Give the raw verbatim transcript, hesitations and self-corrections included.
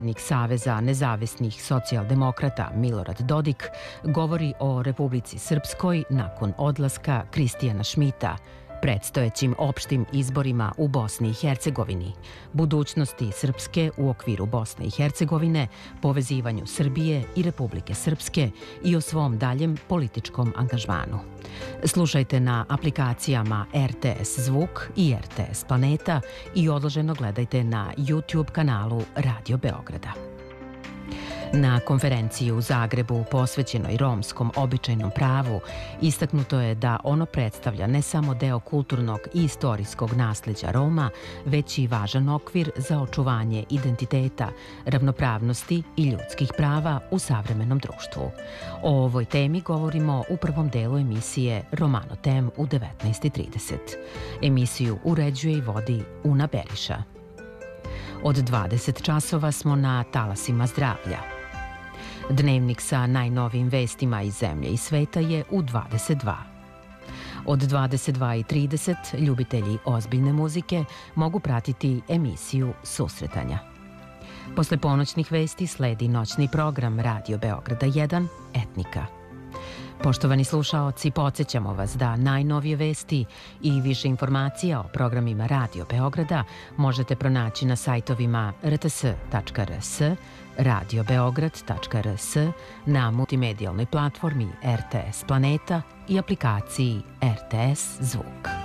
Predsjednik Saveza nezavisnih socijaldemokrata Milorad Dodik govori o Republici Srpskoj nakon odlaska Kristijana Šmita, predstojećim opštim izborima u Bosni i Hercegovini, budućnosti Srpske u okviru Bosne i Hercegovine, povezivanju Srbije i Republike Srpske i o svom daljem političkom angažmanu. Slušajte na aplikacijama R T S Zvuk i R T S Planeta i odloženo gledajte na YouTube kanalu Radio Beograda. Na konferenciji u Zagrebu posvećenoj romskom običajnom pravu istaknuto je da ono predstavlja ne samo deo kulturnog i istorijskog nasleđa Roma, već i važan okvir za očuvanje identiteta, ravnopravnosti i ljudskih prava u savremenom društvu. O ovoj temi govorimo u prvom delu emisije Romano Tem u devetnaest i trideset. Emisiju uređuje i vodi Una Beriša. Od dvadeset časova smo na talasima zdravlja. Dnevnik sa najnovijim vestima iz zemlje i sveta je u dvadeset dva. Od dvadeset dva i trideset ljubitelji ozbiljne muzike mogu pratiti emisiju Susretanja. Posle ponoćnih vesti sledi noćni program Radio Beograda jedan Etnika. Poštovani slušaoci, podsjećamo vas da najnovije vesti i više informacija o programima Radio Beograda možete pronaći na sajtovima r t s tačka r s, radio beograd tačka r s, na multimedijalnoj platformi R T S Planeta i aplikaciji R T S Zvuk.